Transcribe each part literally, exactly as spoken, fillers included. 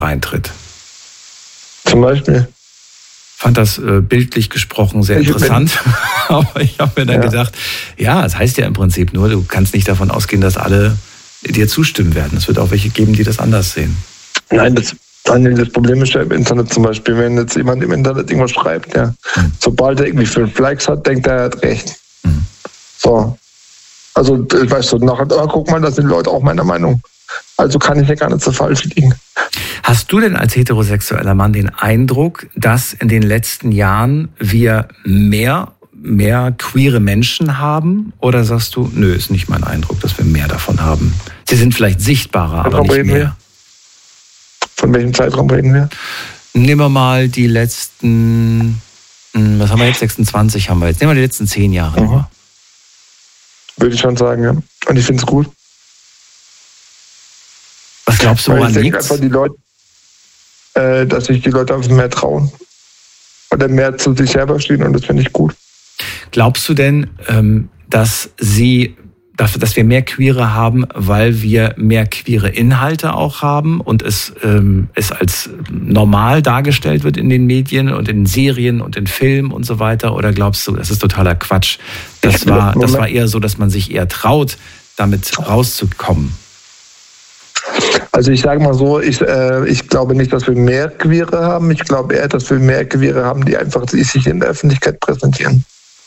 reintritt. Zum Beispiel? Ich fand das äh, bildlich gesprochen sehr interessant, aber ich habe mir dann ja. gedacht, ja, das heißt ja im Prinzip nur, du kannst nicht davon ausgehen, dass alle dir zustimmen werden. Es wird auch welche geben, die das anders sehen. Nein, das, das Problem ist ja im Internet zum Beispiel, wenn jetzt jemand im Internet irgendwas schreibt, ja, hm. sobald er irgendwie fünf Likes hat, denkt er, er hat recht. Hm. So. Also, weißt du, nachher, oh, guck mal, da sind Leute auch meiner Meinung. Also kann ich ja gar nicht so falsch liegen. Hast du denn als heterosexueller Mann den Eindruck, dass in den letzten Jahren wir mehr, mehr queere Menschen haben? Oder sagst du, nö, ist nicht mein Eindruck, dass wir mehr davon haben? Sie sind vielleicht sichtbarer, aber nicht mehr. Wir? Von welchem Zeitraum reden wir? Nehmen wir mal die letzten, was haben wir jetzt, sechsundzwanzig haben wir jetzt. Nehmen wir die letzten zehn Jahre. Mhm. Würde ich schon sagen, ja. Und ich finde es gut. Was glaubst du, woran liegt? Ich denke einfach, die Leute, äh, dass sich die Leute einfach mehr trauen. Oder mehr zu sich selber stehen und das finde ich gut. Glaubst du denn, ähm, dass sie, dass, dass wir mehr Queere haben, weil wir mehr queere Inhalte auch haben und es, ähm, es als normal dargestellt wird in den Medien und in Serien und in Filmen und so weiter? Oder glaubst du, das ist totaler Quatsch? Das war, das war eher so, dass man sich eher traut, damit rauszukommen. Also ich sage mal so, ich, äh, ich glaube nicht, dass wir mehr Queere haben. Ich glaube eher, dass wir mehr Queere haben, die einfach sich in der Öffentlichkeit präsentieren.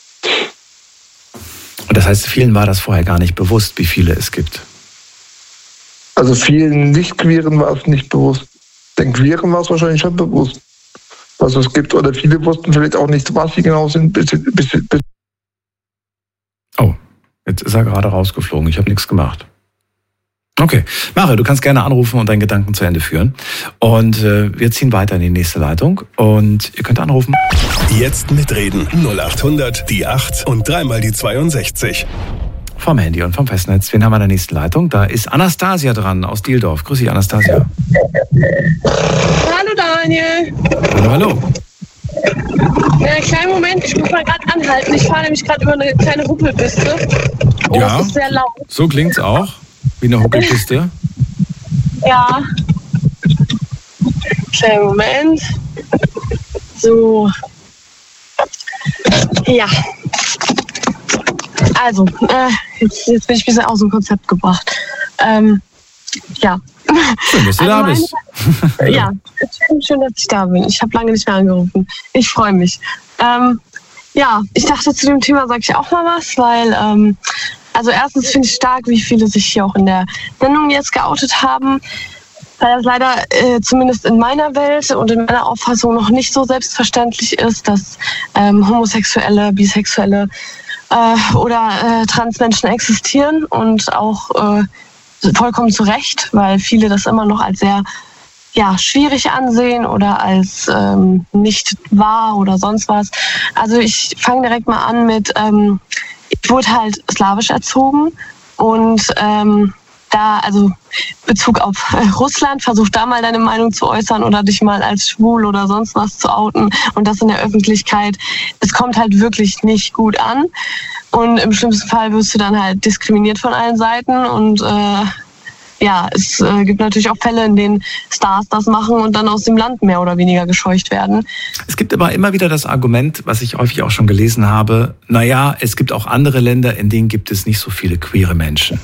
Und das heißt, vielen war das vorher gar nicht bewusst, wie viele es gibt? Also vielen Nicht-Queeren war es nicht bewusst. Den Queeren war es wahrscheinlich schon bewusst, was es gibt. Oder viele wussten vielleicht auch nicht, was sie genau sind. Bis, bis, bis oh, jetzt ist er gerade rausgeflogen. Ich habe nichts gemacht. Okay, Mario, du kannst gerne anrufen und deinen Gedanken zu Ende führen. Und äh, wir ziehen weiter in die nächste Leitung und ihr könnt anrufen. Jetzt mitreden. null acht hundert, die acht und dreimal die zweiundsechzig. Vom Handy und vom Festnetz. Wen haben wir in der nächsten Leitung? Da ist Anastasia dran aus Dieldorf. Grüß dich, Anastasia. Hallo, Daniel. Hallo, hallo. Ja, kleinen Moment, ich muss mal gerade anhalten. Ich fahre nämlich gerade über eine kleine Ruppelpiste. Und ja, das ist sehr laut. So klingt's auch. Wie eine Huckelpiste? Ja. Kleinen Moment. So. Ja. Also, äh, jetzt, jetzt bin ich ein bisschen aus dem Konzept gebracht. Ähm, ja. Schön, dass du also da meine, bist. Ja, schön, schön, dass ich da bin. Ich habe lange nicht mehr angerufen. Ich freue mich. Ähm, ja, ich dachte, zu dem Thema sage ich auch mal was, weil... Ähm, Also erstens finde ich stark, wie viele sich hier auch in der Sendung jetzt geoutet haben, weil das leider äh, zumindest in meiner Welt und in meiner Auffassung noch nicht so selbstverständlich ist, dass ähm, Homosexuelle, Bisexuelle äh, oder äh, Transmenschen existieren und auch äh, vollkommen zu Recht, weil viele das immer noch als sehr ja, schwierig ansehen oder als ähm, nicht wahr oder sonst was. Also ich fange direkt mal an mit... Ähm, Ich wurde halt slawisch erzogen und ähm, da, also Bezug auf äh, Russland, versuch da mal deine Meinung zu äußern oder dich mal als schwul oder sonst was zu outen und das in der Öffentlichkeit. Es kommt halt wirklich nicht gut an und im schlimmsten Fall wirst du dann halt diskriminiert von allen Seiten und äh, ja, es äh, gibt natürlich auch Fälle, in denen Stars das machen und dann aus dem Land mehr oder weniger gescheucht werden. Es gibt aber immer wieder das Argument, was ich häufig auch schon gelesen habe, naja, es gibt auch andere Länder, in denen gibt es nicht so viele queere Menschen.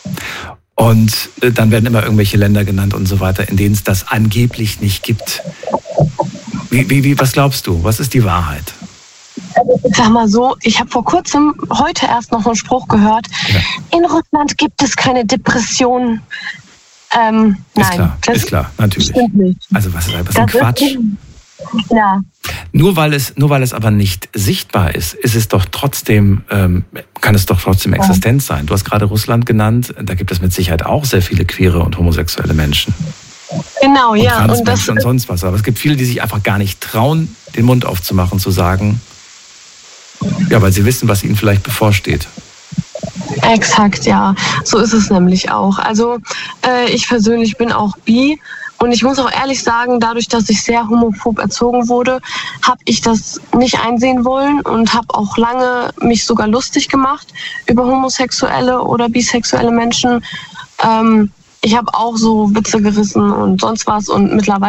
Und äh, dann werden immer irgendwelche Länder genannt und so weiter, in denen es das angeblich nicht gibt. Wie, wie, wie, was glaubst du? Was ist die Wahrheit? Ich sag mal so, ich habe vor kurzem, heute erst noch einen Spruch gehört, ja. In Russland gibt es keine Depressionen. Ähm, ist nein, klar, das ist klar, natürlich. Stimmt nicht. Also was, was ein Quatsch. Ist, ja. Nur weil es, nur weil es aber nicht sichtbar ist, ist es doch trotzdem, ähm, kann es doch trotzdem existent sein. Du hast gerade Russland genannt, da gibt es mit Sicherheit auch sehr viele queere und homosexuelle Menschen. Genau, und ja. Und das und sonst was. Aber es gibt viele, die sich einfach gar nicht trauen, den Mund aufzumachen, zu sagen, ja, weil sie wissen, was ihnen vielleicht bevorsteht. Exakt, ja. So ist es nämlich auch. Also äh, ich persönlich bin auch bi und ich muss auch ehrlich sagen, dadurch, dass ich sehr homophob erzogen wurde, habe ich das nicht einsehen wollen und habe auch lange mich sogar lustig gemacht über homosexuelle oder bisexuelle Menschen. Ähm, ich habe auch so Witze gerissen und sonst was und mittlerweile